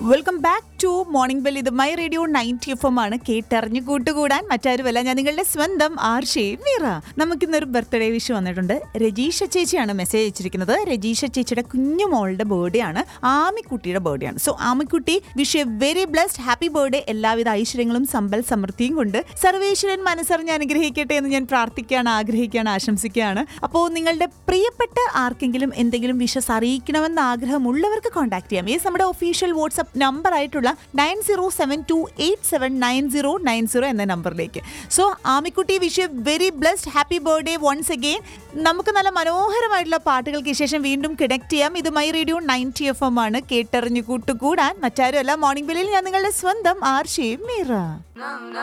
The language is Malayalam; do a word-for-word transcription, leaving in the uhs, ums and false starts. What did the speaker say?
Welcome back to morning bell. ഇത് my radio ninety F M ആണ്. കേട്ടറിഞ്ഞു കൂട്ടുകൂടാൻ മറ്റാരുമല്ല, ഞാൻ നിങ്ങളുടെ സ്വന്തം ആർഷേ മീറ. നമുക്കിന്നൊരു ബർത്ത്ഡേ വിഷ് വന്നിട്ടുണ്ട്. രജീഷ ചേച്ചിയാണ് മെസ്സേജ് അയച്ചിരിക്കുന്നത്. രജീഷ ചേച്ചിയുടെ കുഞ്ഞുമോളുടെ ബർത്ത്ഡേ ആണ്, ആമിക്കുട്ടിയുടെ ബർത്ത്ഡേ ആണ്. So ആമിക്കുട്ടി, wish A very blessed happy birthday. എല്ലാവിധ ഐശ്വര്യങ്ങളും സമ്പൽ സമൃദ്ധിയും കൊണ്ട് സർവേശ്വരൻ മനസ്സറിഞ്ഞ് അനുഗ്രഹിക്കട്ടെ എന്ന് ഞാൻ പ്രാർത്ഥിക്കുകയാണ്, ആഗ്രഹിക്കുകയാണ്, ആശംസിക്കുകയാണ്. അപ്പോൾ നിങ്ങളുടെ പ്രിയപ്പെട്ട ആർക്കെങ്കിലും എന്തെങ്കിലും വിഷസ് അറിയിക്കണമെന്ന് ആഗ്രഹമുള്ളവർക്ക് കോൺടാക്ട് ചെയ്യാം. യെസ്, നമ്മുടെ ഒഫീഷ്യൽ വാട്സ്ആപ്പ് നമ്പർ ആയിട്ടുള്ള nine zero seven to eight seven nine zero nine zero എന്ന നമ്പറിലേക്ക്. So ആമിക്കുട്ടി, wish A very blessed happy birthday once again. നമുക്ക് നല്ല മനോഹരമായിട്ടുള്ള പാട്ടുകൾക്ക് ശേഷം വീണ്ടും കണക്ട് ചെയ്യാം. ഇത് my radio ninety F M ആണ്. കേട്ടറിഞ്ഞു കൂട്ടുകൂടാൻ മറ്റാരുമല്ല, മോർണിംഗ് ബെല്ലിൽ ഞാൻ നിങ്ങളുടെ സ്വന്തം ആർഷേ മീറ.